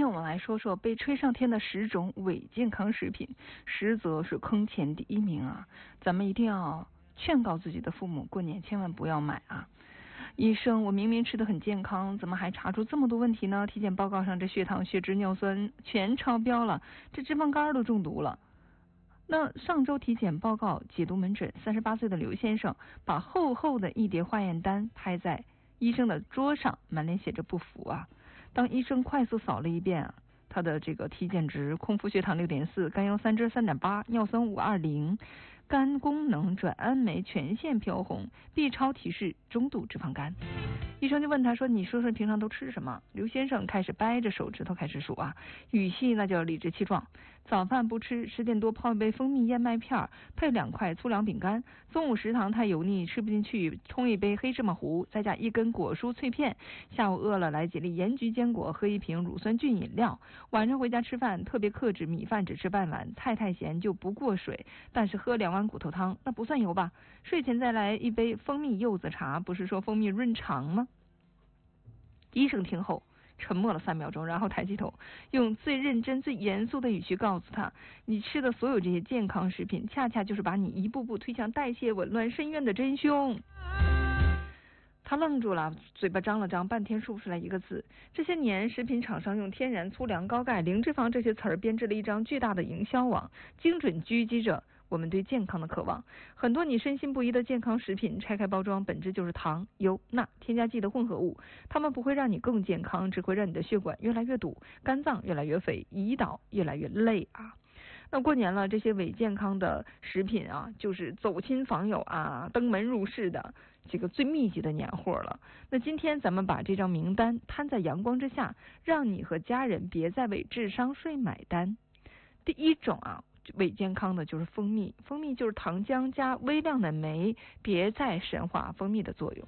天我们来说说被吹上天的10种伪健康食品，实则是坑钱第1名啊！咱们一定要劝告自己的父母，过年千万不要买啊！医生，我明明吃得很健康，怎么还查出这么多问题呢？体检报告上这血糖、血脂、尿酸全超标了，这脂肪肝都中毒了。那上周体检报告解读门诊，38岁的刘先生把厚厚的一叠化验单拍在医生的桌上，满脸写着不服啊。当医生快速扫了一遍啊，他的这个体检值：空腹血糖6.4，甘油三酯3.8，尿酸520，肝功能转氨酶全线飘红，B 超提示中度脂肪肝。医生就问他说：“你说说平常都吃什么？”刘先生开始掰着手指头开始数啊，语气那叫理直气壮。早饭不吃，10点多泡一杯蜂蜜燕麦片，配2块粗粮饼干。中午食堂太油腻，吃不进去，冲一杯黑芝麻糊，再加1根果蔬脆片。下午饿了来几粒盐焗坚果，喝1瓶乳酸菌饮料。晚上回家吃饭特别克制，米饭只吃半碗，菜太咸就不过水，但是喝2碗骨头汤，那不算油吧？睡前再来一杯蜂蜜柚子茶，不是说蜂蜜润肠吗？医生听后沉默了3秒钟，然后抬起头，用最认真最严肃的语气告诉他：你吃的所有这些健康食品，恰恰就是把你一步步推向代谢紊乱深渊的真凶。他愣住了，嘴巴张了张，半天说不出来一个字。这些年，食品厂商用天然、粗粮、高钙、零脂肪这些词儿编织了一张巨大的营销网，精准狙击着我们对健康的渴望。很多你深信不疑的健康食品，拆开包装，本质就是糖、油、钠、添加剂的混合物。它们不会让你更健康，只会让你的血管越来越堵，肝脏越来越肥，胰岛越来越累啊！那过年了，这些伪健康的食品啊，就是走亲访友啊、登门入室的这个最密集的年货了。那今天咱们把这张名单摊在阳光之下，让你和家人别再为智商税买单。第1种啊，伪健康的就是蜂蜜，蜂蜜就是糖浆加微量的酶，别再神化蜂蜜的作用。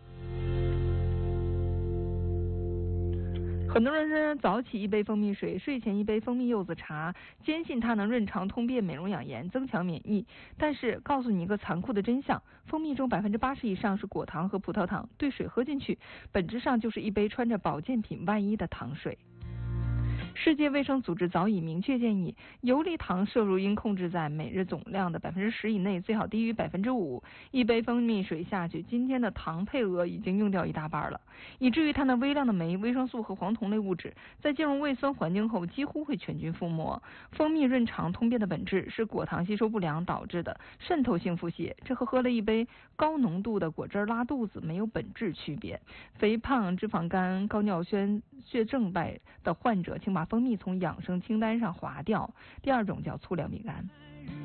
很多人说早起1杯蜂蜜水，睡前1杯蜂蜜柚子茶，坚信它能润肠通便、美容养颜、增强免疫。但是告诉你一个残酷的真相，蜂蜜中80%以上是果糖和葡萄糖，兑水喝进去，本质上就是一杯穿着保健品外衣的糖水。世界卫生组织早已明确建议，游离糖摄入应控制在每日总量的10%以内，最好低于5%。1杯蜂蜜水下去，今天的糖配额已经用掉1大半了，以至于它那微量的酶、维生素和黄酮类物质在进入胃酸环境后几乎会全军覆没。蜂蜜润肠通便的本质是果糖吸收不良导致的渗透性腹泻，这和喝了1杯高浓度的果汁拉肚子没有本质区别。肥胖、脂肪肝、高尿酸血症的患者，请把蜂蜜从养生清单上划掉。第2种叫粗粮饼干。